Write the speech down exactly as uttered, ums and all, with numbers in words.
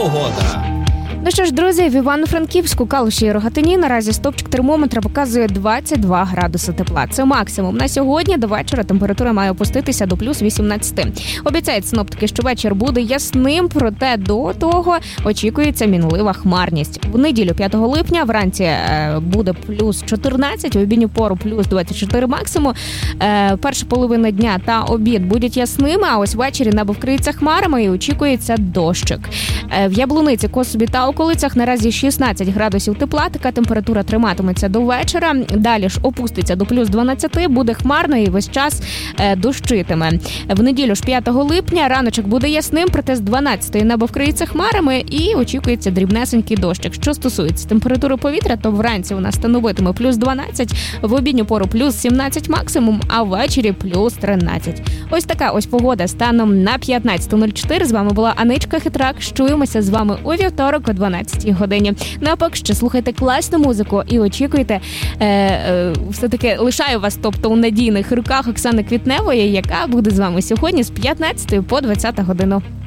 погода. Ну що ж, друзі, в Івано-Франківську, Калуші і Рогатині наразі стопчик термометра показує двадцять два градуси тепла. Це максимум. На сьогодні до вечора температура має опуститися до плюс вісімнадцять. Обіцяють синоптики, що вечір буде ясним, проте до того очікується мінлива хмарність. В неділю п'ятого липня вранці буде плюс чотирнадцять, в обідню пору плюс двадцять чотири максимум. Перша половина дня та обід будуть ясними, а ось ввечері небо вкриється хмарами і очікується дощик. В Яблуниці, Косові та околицях наразі шістнадцять градусів тепла, така температура триматиметься до вечора. Далі ж опуститься до плюс дванадцять, буде хмарно і весь час е, дощитиме. В неділю ж п'ятого липня раночок буде ясним, проте з дванадцятої небо вкриється хмарами і очікується дрібнесенький дощик. Що стосується температури повітря, то вранці у нас становитиме плюс дванадцять, в обідню пору плюс сімнадцять максимум, а ввечері плюс тринадцять. Ось така ось погода станом на п'ятнадцяте нуль чотири. З вами була Аничка Хитрак. Чуємося з вами у вівторок о дванадцятій годині. Ну а поки що слухайте класну музику і очікуйте, е, е, все-таки лишаю вас, тобто у надійних руках Оксани Квітневої, яка буде з вами сьогодні з п'ятнадцятої по двадцяту годину.